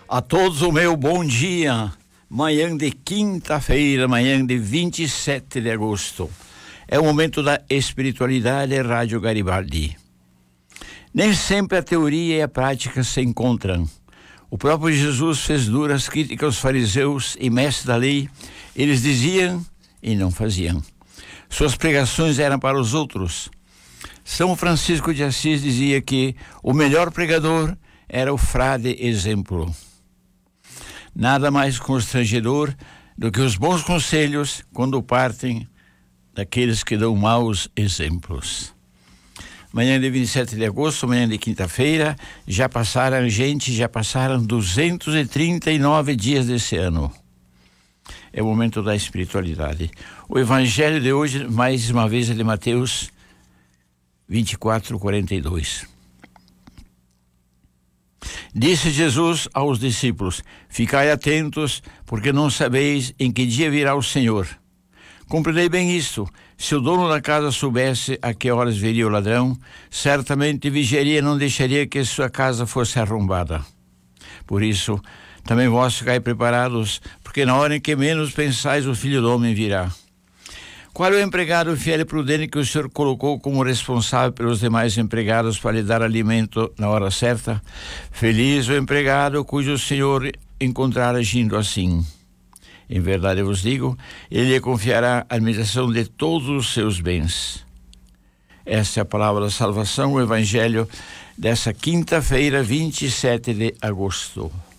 A todos o meu bom dia, manhã de quinta-feira, manhã de 27 de agosto. É o momento da espiritualidade, Rádio Garibaldi. Nem sempre a teoria e a prática se encontram. O próprio Jesus fez duras críticas aos fariseus e mestres da lei. Eles diziam e não faziam. Suas pregações eram para os outros. São Francisco de Assis dizia que o melhor pregador era o frade exemplo. Nada mais constrangedor do que os bons conselhos quando partem daqueles que dão maus exemplos. Manhã de 27 de agosto, manhã de quinta-feira, já passaram 239 dias desse ano. É o momento da espiritualidade. O evangelho de hoje, mais uma vez, é de Mateus 24:42. Disse Jesus aos discípulos: ficai atentos, porque não sabeis em que dia virá o Senhor. Compreendei bem isto: se o dono da casa soubesse a que horas viria o ladrão, certamente vigiaria e não deixaria que sua casa fosse arrombada. Por isso, também vós ficai preparados, porque na hora em que menos pensais, o Filho do Homem virá. Qual é o empregado fiel e prudente que o Senhor colocou como responsável pelos demais empregados para lhe dar alimento na hora certa? Feliz o empregado cujo Senhor encontrar agindo assim. Em verdade eu vos digo, ele lhe confiará a administração de todos os seus bens. Essa é a palavra da salvação, o evangelho dessa quinta-feira, 27 de agosto.